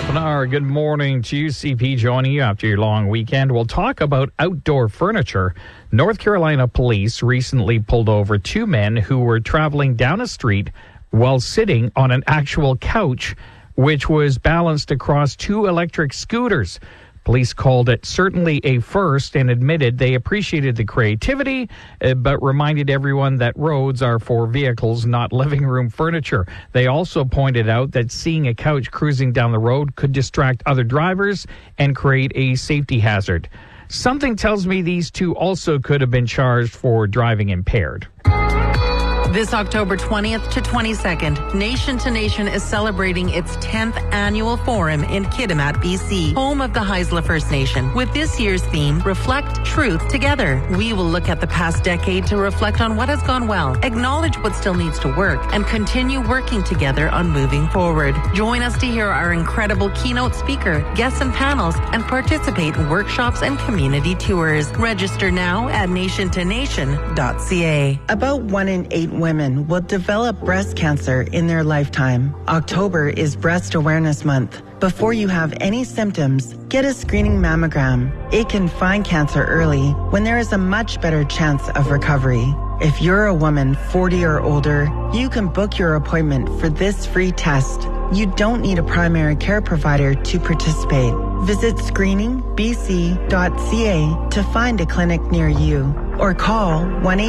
Pinar, good morning to you. CP joining you after your long weekend. We'll talk about outdoor furniture. North Carolina police recently pulled over two men who were traveling down a street while sitting on an actual couch, which was balanced across two electric scooters. Police called it certainly a first and admitted they appreciated the creativity, but reminded everyone that roads are for vehicles, not living room furniture. They also pointed out that seeing a couch cruising down the road could distract other drivers and create a safety hazard. Something tells me these two also could have been charged for driving impaired. This October 20th to 22nd, Nation to Nation is celebrating its 10th annual forum in Kitimat, BC, home of the Haisla First Nation. With this year's theme, Reflect Truth Together. We will look at the past decade to reflect on what has gone well, acknowledge what still needs to work, and continue working together on moving forward. Join us to hear our incredible keynote speaker, guests and panels, and participate in workshops and community tours. Register now at nationtonation.ca. About 1 in 8 women will develop breast cancer in their lifetime. October is Breast Awareness Month. Before you have any symptoms, get a screening mammogram. It can find cancer early when there is a much better chance of recovery. If you're a woman 40 or older, you can book your appointment for this free test. You don't need a primary care provider to participate. Visit screeningbc.ca to find a clinic near you or call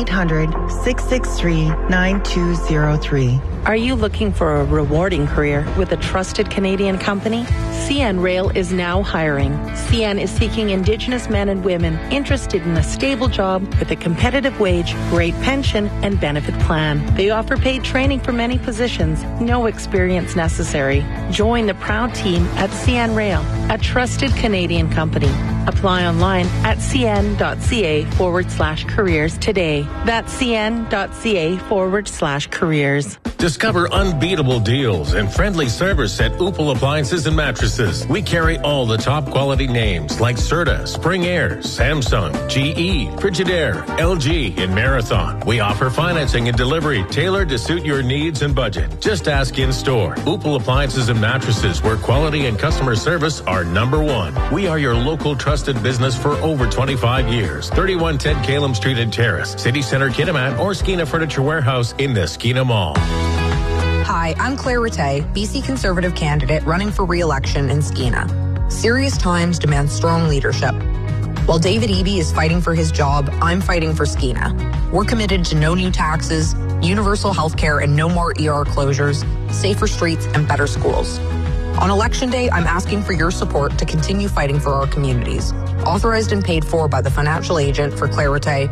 1-800-663-9203. Are you looking for a rewarding career with a trusted Canadian company? CN Rail is now hiring. CN is seeking Indigenous men and women interested in a stable job with a competitive wage, great pension, and benefit plan. They offer paid training for many positions, no experience necessary. Join the proud team at CN Rail, a trusted Canadian company. Apply online at cn.ca/careers today. That's cn.ca/careers. Discover unbeatable deals and friendly service at Upal Appliances and Mattresses. We carry all the top quality names like Serta, Spring Air, Samsung, GE, Frigidaire, LG, and Marathon. We offer financing and delivery tailored to suit your needs and budget. Just ask in store. Upal Appliances and Mattresses, where quality and customer service are number one. We are your local trusted business for over 25 years. 3110 Calum Street and Terrace, City Center, Kitimat, or Skeena Furniture Warehouse in the Skeena Mall. Hi, I'm Claire Rattay, BC Conservative candidate running for re-election in Skeena. Serious times demand strong leadership. While David Eby is fighting for his job, I'm fighting for Skeena. We're committed to no new taxes, universal health care and no more ER closures, safer streets and better schools. On Election Day, I'm asking for your support to continue fighting for our communities. Authorized and paid for by the financial agent for Claire Rattay,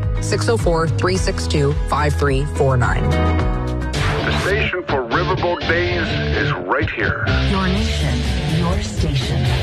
604-362-5349. The station for Riverboat Days is right here. Your nation, your station.